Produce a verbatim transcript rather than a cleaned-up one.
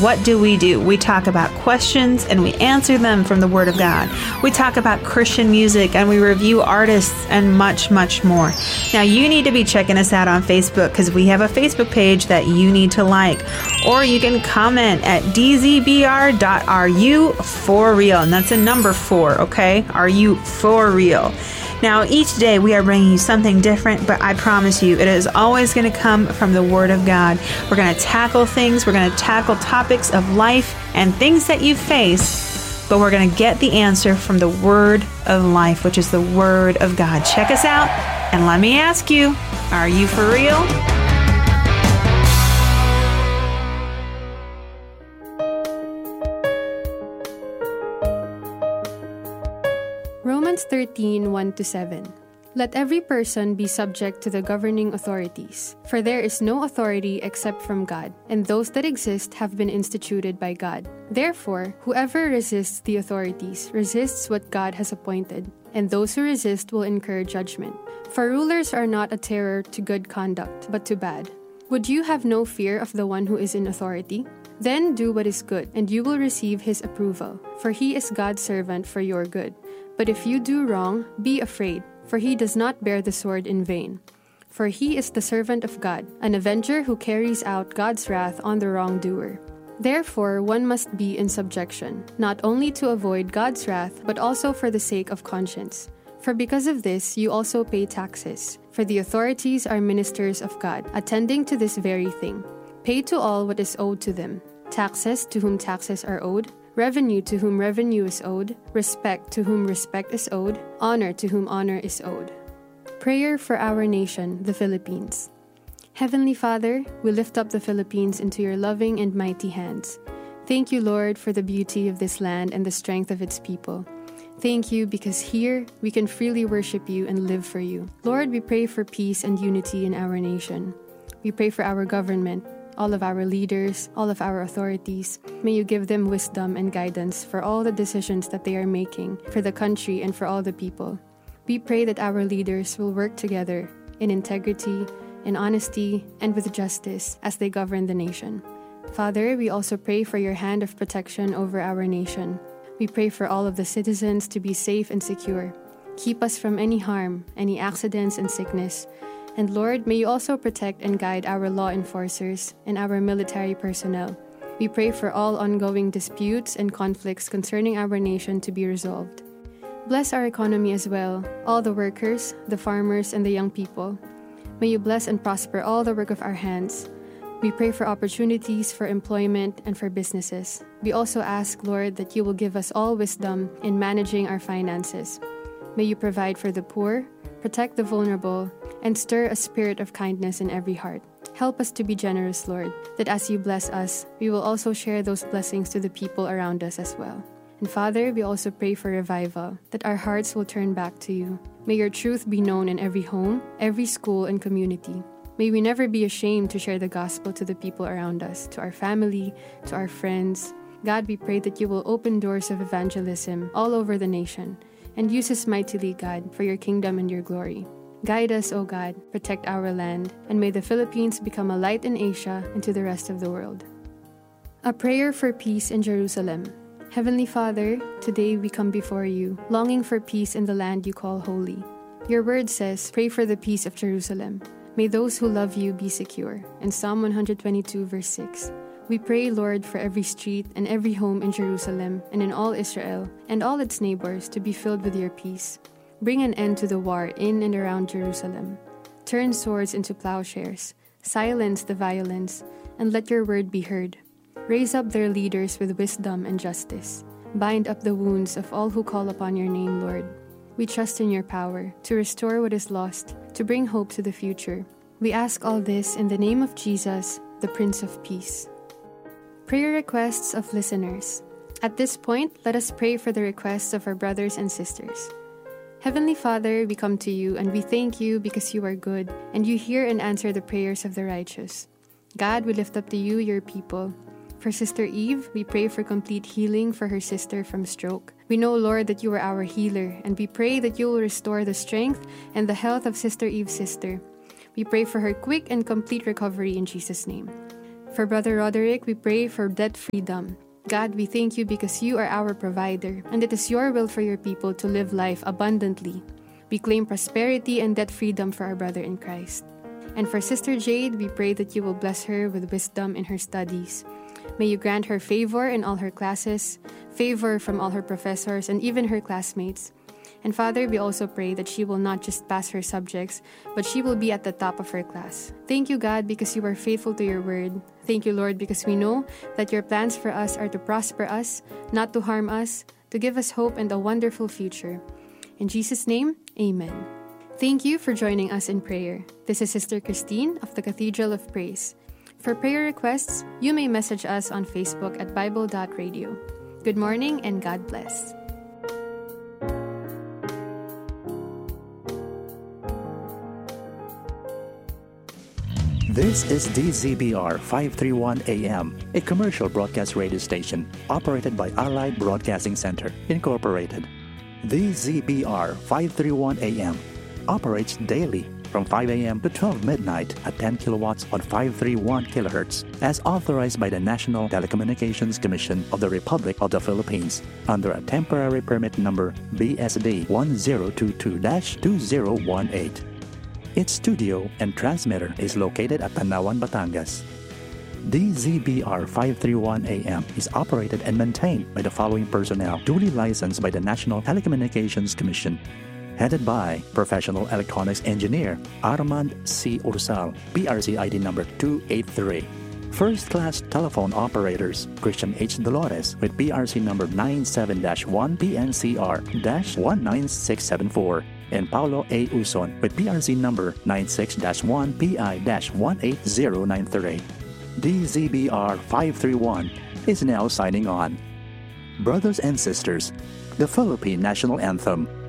what do we do? We talk about questions and we answer them from the Word of God. We talk about Christian music and we review artists and much, much more. Now, you need to be checking us out on Facebook because we have a Facebook page that you need to like. Or you can comment at d z b r dot r u for real. And that's a number four, okay? Are you for real? Now, each day we are bringing you something different, but I promise you, it is always going to come from the Word of God. We're going to tackle things. We're going to tackle topics of life and things that you face, but we're going to get the answer from the Word of life, which is the Word of God. Check us out, and let me ask you, are you for real? Romans thirteen, one to seven. Let every person be subject to the governing authorities, for there is no authority except from God, and those that exist have been instituted by God. Therefore, whoever resists the authorities resists what God has appointed, and those who resist will incur judgment. For rulers are not a terror to good conduct, but to bad. Would you have no fear of the one who is in authority? Then do what is good, and you will receive his approval, for he is God's servant for your good. But if you do wrong, be afraid, for he does not bear the sword in vain. For he is the servant of God, an avenger who carries out God's wrath on the wrongdoer. Therefore, one must be in subjection, not only to avoid God's wrath, but also for the sake of conscience. For because of this, you also pay taxes, for the authorities are ministers of God, attending to this very thing. Pay to all what is owed to them, taxes to whom taxes are owed, revenue to whom revenue is owed, respect to whom respect is owed, honor to whom honor is owed. Prayer for our nation, the Philippines. Heavenly Father, we lift up the Philippines into your loving and mighty hands. Thank you, Lord, for the beauty of this land and the strength of its people. Thank you because here we can freely worship you and live for you. Lord, we pray for peace and unity in our nation. We pray for our government, all of our leaders, all of our authorities. May you give them wisdom and guidance for all the decisions that they are making for the country and for all the people. We pray that our leaders will work together in integrity, in honesty, and with justice as they govern the nation. Father, we also pray for your hand of protection over our nation. We pray for all of the citizens to be safe and secure. Keep us from any harm, any accidents and sickness. And Lord, may you also protect and guide our law enforcers and our military personnel. We pray for all ongoing disputes and conflicts concerning our nation to be resolved. Bless our economy as well, all the workers, the farmers, and the young people. May you bless and prosper all the work of our hands. We pray for opportunities for employment and for businesses. We also ask, Lord, that you will give us all wisdom in managing our finances. May you provide for the poor, protect the vulnerable, and stir a spirit of kindness in every heart. Help us to be generous, Lord, that as you bless us, we will also share those blessings to the people around us as well. And Father, we also pray for revival, that our hearts will turn back to you. May your truth be known in every home, every school, and community. May we never be ashamed to share the gospel to the people around us, to our family, to our friends. God, we pray that you will open doors of evangelism all over the nation, and use us mightily, God, for your kingdom and your glory. Guide us, O God, protect our land, and may the Philippines become a light in Asia and to the rest of the world. A prayer for peace in Jerusalem. Heavenly Father, today we come before you, longing for peace in the land you call holy. Your word says, pray for the peace of Jerusalem. May those who love you be secure. In Psalm one twenty-two, verse six. We pray, Lord, for every street and every home in Jerusalem and in all Israel and all its neighbors to be filled with your peace. Bring an end to the war in and around Jerusalem. Turn swords into plowshares. Silence the violence, and let your word be heard. Raise up their leaders with wisdom and justice. Bind up the wounds of all who call upon your name, Lord. We trust in your power to restore what is lost, to bring hope to the future. We ask all this in the name of Jesus, the Prince of Peace. Prayer requests of listeners. At this point, let us pray for the requests of our brothers and sisters. Heavenly Father, we come to you and we thank you because you are good and you hear and answer the prayers of the righteous. God, we lift up to you your people. For Sister Eve, we pray for complete healing for her sister from stroke. We know, Lord, that you are our healer, and we pray that you will restore the strength and the health of Sister Eve's sister. We pray for her quick and complete recovery in Jesus' name. For Brother Roderick, we pray for debt freedom. God, we thank you because you are our provider, and it is your will for your people to live life abundantly. We claim prosperity and debt freedom for our brother in Christ. And for Sister Jade, we pray that you will bless her with wisdom in her studies. May you grant her favor in all her classes, favor from all her professors and even her classmates. And Father, we also pray that she will not just pass her subjects, but she will be at the top of her class. Thank you, God, because you are faithful to your word. Thank you, Lord, because we know that your plans for us are to prosper us, not to harm us, to give us hope and a wonderful future. In Jesus' name, amen. Thank you for joining us in prayer. This is Sister Christine of the Cathedral of Praise. For prayer requests, you may message us on Facebook at Bible dot radio. Good morning and God bless. This is D Z B R five thirty-one A M, a commercial broadcast radio station operated by Allied Broadcasting Center, Incorporated. D Z B R five thirty-one A M operates daily from five A M to twelve midnight at ten kilowatts on five thirty-one kilohertz, as authorized by the National Telecommunications Commission of the Republic of the Philippines under a temporary permit number B S D one zero two two dash two zero one eight. Its studio and transmitter is located at Tanawan, Batangas. D Z B R five thirty-one A M is operated and maintained by the following personnel duly licensed by the National Telecommunications Commission. Headed by Professional Electronics Engineer Armand C. Ursal, P R C I D number two eight three. First Class Telephone Operators Christian H. Dolores with P R C number nine seven dash one P N C R dash one nine six seven four. And Paulo A. Uson with P R C number nine six dash one P I dash one eight zero nine three. D Z B R five thirty-one is now signing on. Brothers and sisters, the Philippine National Anthem